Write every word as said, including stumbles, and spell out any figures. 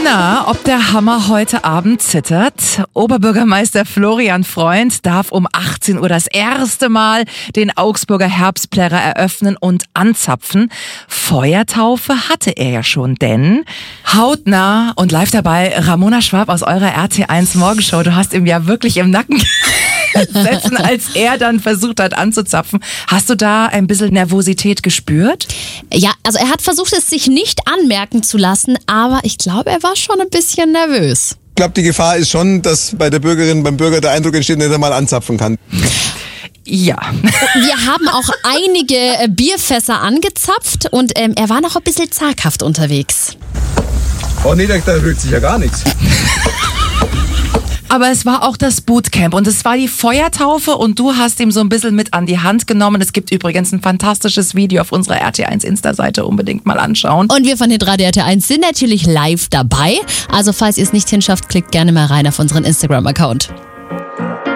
Na, ob der Hammer heute Abend zittert? Oberbürgermeister Florian Freund darf um achtzehn Uhr das erste Mal den Augsburger Herbstplärrer eröffnen und anzapfen. Feuertaufe hatte er ja schon, denn hautnah und live dabei Ramona Schwab aus eurer R T eins Morgenshow. Du hast ihm ja wirklich im Nacken gesessen, als er dann versucht hat anzuzapfen. Hast du da ein bisschen Nervosität gespürt? Ja, also er hat versucht, es sich nicht anmerken zu lassen, aber ich glaube, er war schon ein bisschen nervös. Ich glaube, die Gefahr ist schon, dass bei der Bürgerin, beim Bürger der Eindruck entsteht, dass er mal anzapfen kann. Ja. Wir haben auch einige Bierfässer angezapft und ähm, er war noch ein bisschen zaghaft unterwegs. Oh nee, da, da rührt sich ja gar nichts. Aber es war auch das Bootcamp und es war die Feuertaufe und du hast ihm so ein bisschen mit an die Hand genommen. Es gibt übrigens ein fantastisches Video auf unserer R T eins Insta-Seite, unbedingt mal anschauen. Und wir von Hitradio R T eins sind natürlich live dabei. Also falls ihr es nicht hinschafft, klickt gerne mal rein auf unseren Instagram-Account.